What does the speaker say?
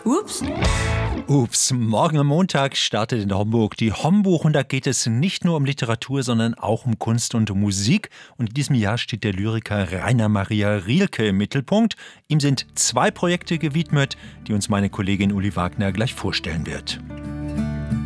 Ups. Ups, morgen am Montag startet in Homburg die Hombuch und da geht es nicht nur um Literatur, sondern auch um Kunst und um Musik. Und in diesem Jahr steht der Lyriker Rainer Maria Rilke im Mittelpunkt. Ihm sind 2 Projekte gewidmet, die uns meine Kollegin Uli Wagner gleich vorstellen wird.